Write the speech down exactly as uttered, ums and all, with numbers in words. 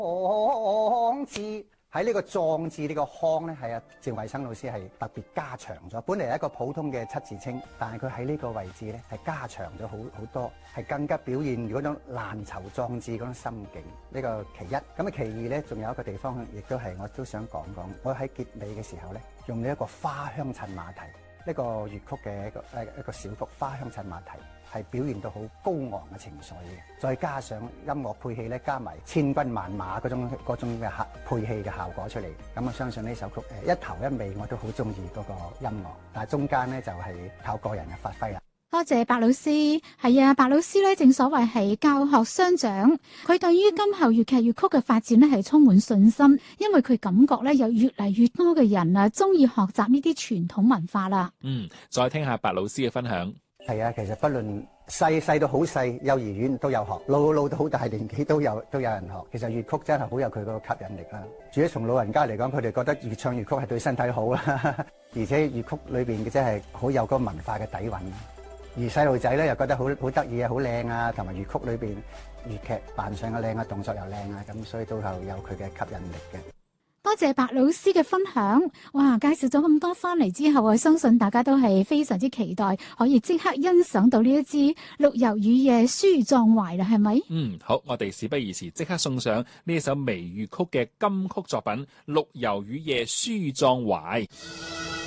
康字喺呢個壯字呢個康咧，係啊趙慧生老師係特別加長咗。本嚟係一個普通嘅七字稱，但係佢喺呢個位置咧係加長咗好好多，係更加表現嗰種難酬壯志嗰種心境。呢個其一。咁啊其二咧，仲有一個地方，亦都係我都想講講。我喺結尾嘅時候咧，用呢一個花香襯馬蹄。呢個粵曲嘅一個誒一個小曲《花香襯馬蹄》係表現到好高昂嘅情緒嘅，再加上音樂配器咧，加埋千軍萬馬嗰種嗰種嘅效配器嘅效果出嚟，咁我相信呢首曲誒一頭一尾我都好中意嗰個音樂，但係中間咧就係靠個人嘅發揮啦。 多謝白老師，係啊，白老師咧正所謂係教學相長，佢對於今後粵劇粵曲嘅發展咧係充滿信心，因為佢感覺咧有越嚟越多嘅人啊中意學習呢啲傳統文化啦。 嗯，再聽下白老師嘅分享。 係啊，其實不論細細到好細，幼兒園都有學，老老到好大年紀都有都有人學。其實粵曲真係好有佢個吸引力啦。主要從老人家嚟講，佢哋覺得粵唱粵曲係對身體好啦，而且粵曲裏邊嘅真係好有嗰個文化嘅底蘊。而細路仔咧又覺得好好得意啊，好靚啊，同埋粵曲裏邊粵劇扮相嘅靚啊，動作又靚啊，咁所以都係有佢嘅吸引力嘅。 多謝白老師嘅分享，哇！介紹咗咁多翻嚟之後，我相信大家都係非常之期待，可以即刻欣賞到呢一支《陸游雨夜書壯懷》啦，係咪？ 嗯，好，我哋事不宜遲，即刻送上呢一首微粵曲嘅金曲作品《陸游雨夜書壯懷》。